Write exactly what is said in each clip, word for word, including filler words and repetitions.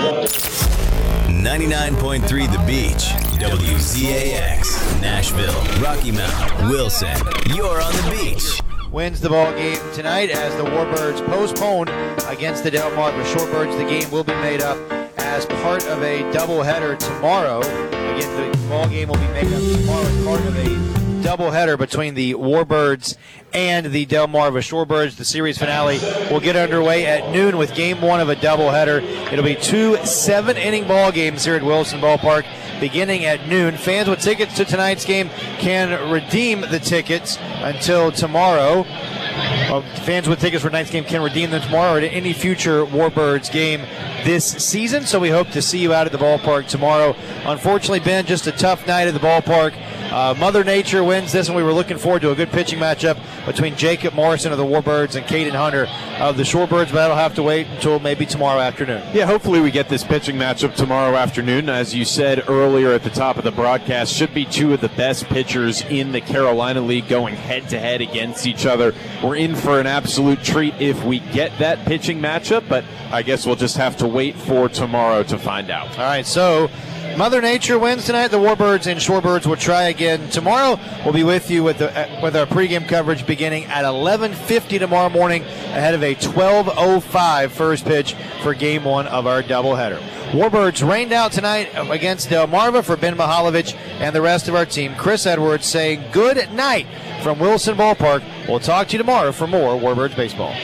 ninety-nine point three The Beach, W Z A X, Nashville, Rocky Mount, Wilson. You're on the beach. Wins the ball game tonight as the Warbirds postpone against the Delmarva Shorebirds. The game will be made up as part of a doubleheader tomorrow. Again, the ball game will be made up tomorrow as part of a doubleheader between the Warbirds and the Delmarva Shorebirds. The series finale will get underway at noon with game one of a doubleheader. It'll be two seven-inning ball games here at Wilson Ballpark beginning at noon. Fans with tickets to tonight's game can redeem the tickets until tomorrow. Well, fans with tickets for tonight's game can redeem them tomorrow or at any future Warbirds game this season. So we hope to see you out at the ballpark tomorrow. Unfortunately, Ben, just a tough night at the ballpark. Uh, Mother Nature wins this, and we were looking forward to a good pitching matchup between Jacob Morrison of the Warbirds and Caden Hunter of the Shorebirds, but that'll have to wait until maybe tomorrow afternoon. Yeah, hopefully we get this pitching matchup tomorrow afternoon. As you said earlier at the top of the broadcast, should be two of the best pitchers in the Carolina League going head-to-head against each other. We're in for an absolute treat if we get that pitching matchup, but I guess we'll just have to wait for tomorrow to find out. All right, so Mother Nature wins tonight. The Warbirds and Shorebirds will try again tomorrow. We'll be with you with the, with our pregame coverage beginning at eleven fifty tomorrow morning ahead of a twelve oh five first pitch for game one of our doubleheader. Warbirds rained out tonight against Delmarva. For Ben Mihaljevic and the rest of our team, Chris Edwards saying good night from Wilson Ballpark. We'll talk to you tomorrow for more Warbirds baseball.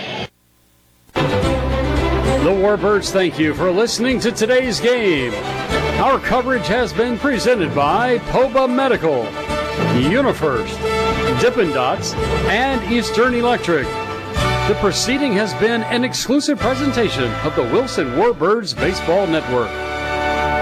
The Warbirds thank you for listening to today's game. Our coverage has been presented by Poba Medical, UniFirst, Dippin' Dots, and Eastern Electric. The proceeding has been an exclusive presentation of the Wilson Warbirds Baseball Network.